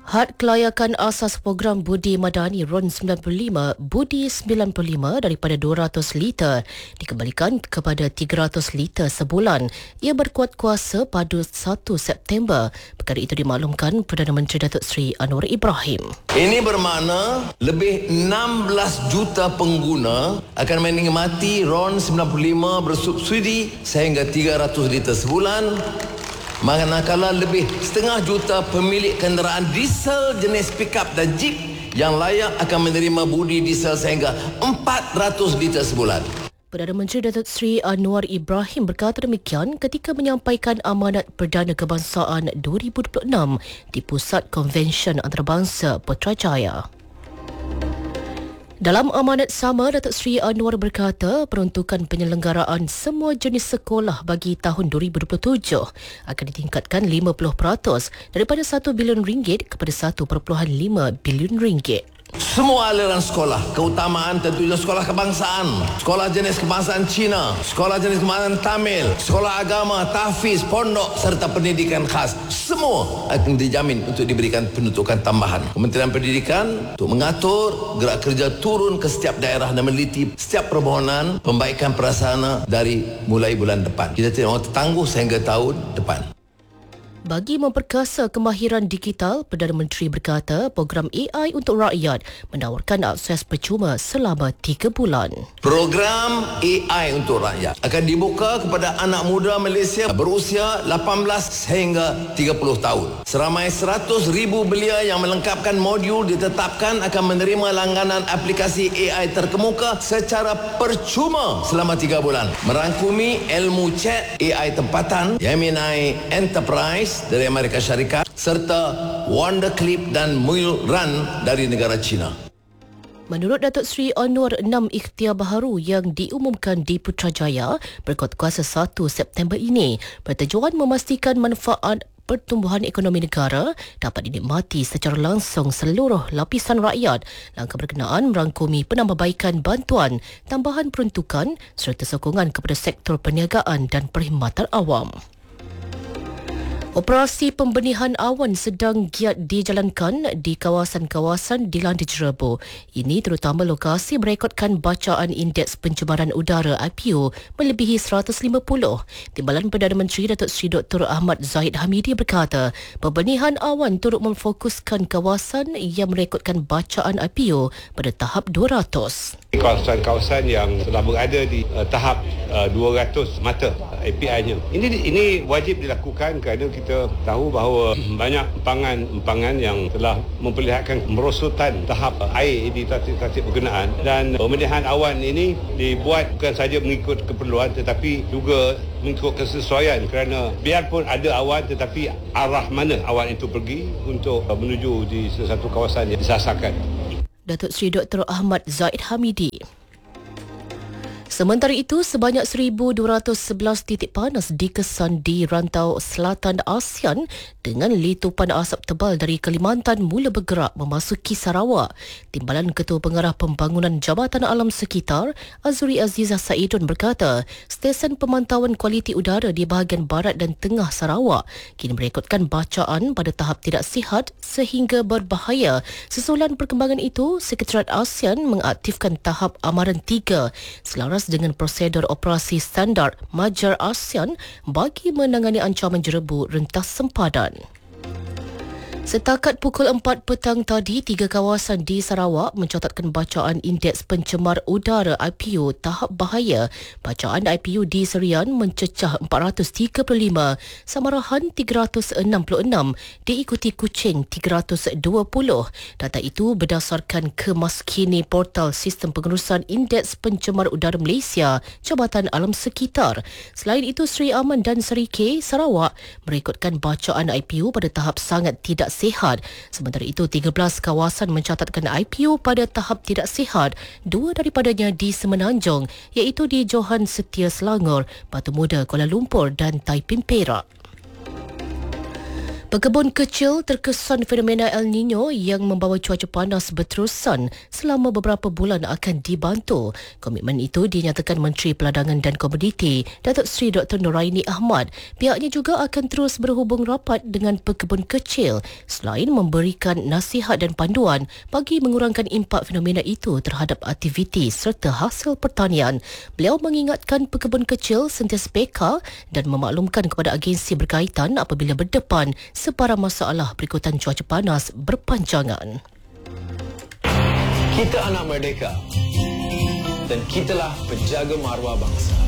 Had Kelayakan Asas Program Budi Madani RON 95 Budi 95 daripada 200 liter dikembalikan kepada 300 liter sebulan. Ia berkuat kuasa pada 1 September. Perkara itu dimaklumkan Perdana Menteri Datuk Seri Anwar Ibrahim. Ini bermakna lebih 16 juta pengguna akan menikmati RON 95 bersubsidi sehingga 300 liter sebulan. Manakala lebih setengah juta pemilik kenderaan diesel jenis pickup dan jeep yang layak akan menerima budi diesel sehingga 400 liter sebulan. Perdana Menteri Datuk Seri Anwar Ibrahim berkata demikian ketika menyampaikan amanat Perdana Kebangsaan 2026 di Pusat Konvensyen Antarabangsa Putrajaya. Dalam amanat sama, Datuk Seri Anwar berkata peruntukan penyelenggaraan semua jenis sekolah bagi tahun 2027 akan ditingkatkan 50% daripada RM1 bilion kepada RM1.5 bilion. Semua aliran sekolah, keutamaan tentunya sekolah kebangsaan, sekolah jenis kebangsaan Cina, sekolah jenis kebangsaan Tamil, sekolah agama, tahfiz, pondok serta pendidikan khas, semua akan dijamin untuk diberikan penuntukan tambahan. Kementerian Pendidikan untuk mengatur gerak kerja turun ke setiap daerah dan meneliti setiap permohonan pembaikan prasarana dari mulai bulan depan. Kita tidak mahu tertangguh sehingga tahun depan. Bagi memperkasa kemahiran digital, Perdana Menteri berkata program AI untuk rakyat menawarkan akses percuma selama 3 bulan. Program AI untuk rakyat akan dibuka kepada anak muda Malaysia berusia 18 sehingga 30 tahun. Seramai 100,000 belia yang melengkapkan modul ditetapkan akan menerima langganan aplikasi AI terkemuka secara percuma selama 3 bulan. Merangkumi ilmu chat AI tempatan, Gemini Enterprise dari Amerika Syarikat serta Wonderclip dan Mule Run dari negara China. Menurut Datuk Seri Anwar, 6 ikhtiar baharu yang diumumkan di Putrajaya berkuat kuasa 1 September ini bertujuan memastikan manfaat pertumbuhan ekonomi negara dapat dinikmati secara langsung seluruh lapisan rakyat. Langkah berkenaan merangkumi penambahbaikan bantuan, tambahan peruntukan serta sokongan kepada sektor perniagaan dan perkhidmatan awam. Operasi pembenihan awan sedang giat dijalankan di kawasan-kawasan di Landi Jerebu. Ini terutama lokasi merekodkan bacaan indeks pencemaran udara IPU melebihi 150. Timbalan Perdana Menteri Datuk Seri Dr. Ahmad Zahid Hamidi berkata, pembenihan awan turut memfokuskan kawasan yang merekodkan bacaan IPU pada tahap 200. Kawasan-kawasan yang telah berada di tahap 200 mata API-nya. Ini wajib dilakukan kerana kita tahu bahawa banyak empangan yang telah memperlihatkan merosotan tahap air di tasik-tasik berkenaan, dan pembenihan awan ini dibuat bukan saja mengikut keperluan tetapi juga mengikut kesesuaian, kerana biarpun ada awan tetapi arah mana awan itu pergi untuk menuju di sesuatu kawasan yang disasarkan. Datuk Seri Dr. Ahmad Zahid Hamidi. Sementara itu, sebanyak 1,211 titik panas dikesan di rantau selatan ASEAN dengan letupan asap tebal dari Kalimantan mula bergerak memasuki Sarawak. Timbalan Ketua Pengarah Pembangunan Jabatan Alam Sekitar, Azuri Azizah Saidun berkata, stesen pemantauan kualiti udara di bahagian barat dan tengah Sarawak kini merekodkan bacaan pada tahap tidak sihat sehingga berbahaya. Susulan perkembangan itu, Sekretariat ASEAN mengaktifkan tahap amaran 3 selaras dengan prosedur operasi standar Majar ASEAN bagi menangani ancaman jerebu rentas sempadan. Setakat pukul 4 petang tadi, 3 kawasan di Sarawak mencatatkan bacaan indeks pencemar udara IPU tahap bahaya. Bacaan IPU di Serian mencecah 435, Samarahan 366, diikuti Kuching 320. Data itu berdasarkan kemaskini portal Sistem Pengurusan Indeks Pencemar Udara Malaysia, Jabatan Alam Sekitar. Selain itu, Seri Aman dan Seri K, Sarawak merekodkan bacaan IPU pada tahap sangat tidak sihat. Sementara itu, 13 kawasan mencatatkan IPU pada tahap tidak sihat, 2 daripadanya di Semenanjung, iaitu di Johan Setia Selangor, Batu Muda Kuala Lumpur dan Taiping Perak. Pekebun kecil terkesan fenomena El Nino yang membawa cuaca panas berterusan selama beberapa bulan akan dibantu. Komitmen itu dinyatakan Menteri Peladangan dan Komoditi, Datuk Seri Dr. Noraini Ahmad. Pihaknya juga akan terus berhubung rapat dengan pekebun kecil selain memberikan nasihat dan panduan bagi mengurangkan impak fenomena itu terhadap aktiviti serta hasil pertanian. Beliau mengingatkan pekebun kecil sentiasa peka dan memaklumkan kepada agensi berkaitan apabila berdepan sebarang masalah berikutan cuaca panas berpanjangan. Kita anak merdeka dan kitalah penjaga maruah bangsa.